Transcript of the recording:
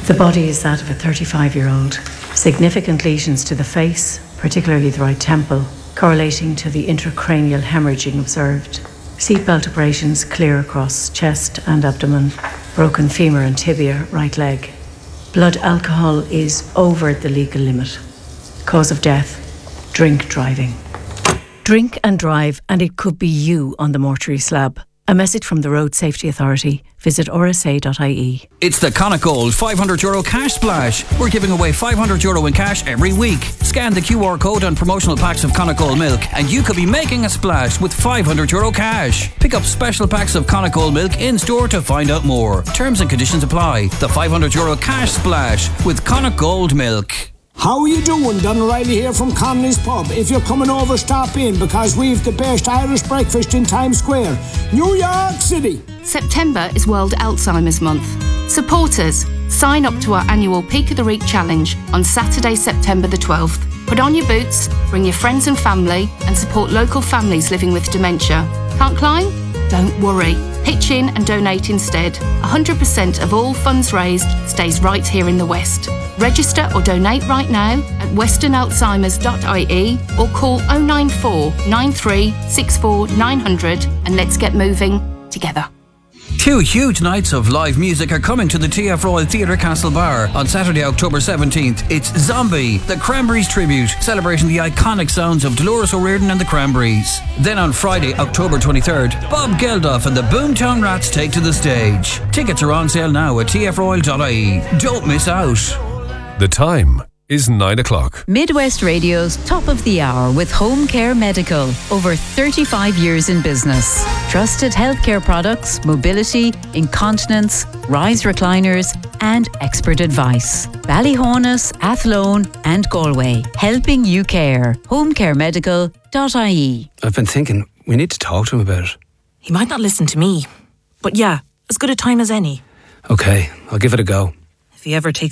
The body is that of a 35-year-old. Significant lesions to the face, particularly the right temple, correlating to the intracranial hemorrhaging observed. Seatbelt abrasions clear across chest and abdomen. Broken femur and tibia, right leg. Blood alcohol is over the legal limit. Cause of death, drink driving. Drink and drive, and it could be you on the mortuary slab. A message from the Road Safety Authority. Visit rsa.ie. It's the Connacht Gold €500 cash splash. We're giving away €500 in cash every week. Scan the QR code on promotional packs of Connacht Gold milk and you could be making a splash with €500 cash. Pick up special packs of Connacht Gold milk in store to find out more. Terms and conditions apply. The €500 cash splash with Connacht Gold milk. How are you doing? Don O'Reilly here from Connolly's Pub. If you're coming over, stop in because we've the best Irish breakfast in Times Square, New York City. September is World Alzheimer's Month. Support us. Sign up to our annual Peak of the Week challenge on Saturday, September the 12th. Put on your boots, bring your friends and family and support local families living with dementia. Can't climb? Don't worry. Pitch in and donate instead. 100% of all funds raised stays right here in the West. Register or donate right now at westernalzheimers.ie or call 094 93 64 900 and let's get moving together. 2 huge nights of live music are coming to the TF Royal Theatre Castlebar on Saturday, October 17th. It's Zombie, the Cranberries tribute, celebrating the iconic sounds of Dolores O'Riordan and the Cranberries. Then on Friday, October 23rd, Bob Geldof and the Boomtown Rats take to the stage. Tickets are on sale now at tfroyal.ie. Don't miss out. The time is 9 o'clock. Midwest Radio's Top of the Hour with Home Care Medical. Over 35 years in business. Trusted healthcare products, mobility, incontinence, rise recliners and expert advice. Ballyhonus, Athlone and Galway. Helping you care. homecaremedical.ie. I've been thinking, we need to talk to him about it. He might not listen to me. But yeah, as good a time as any. Okay, I'll give it a go. If he ever takes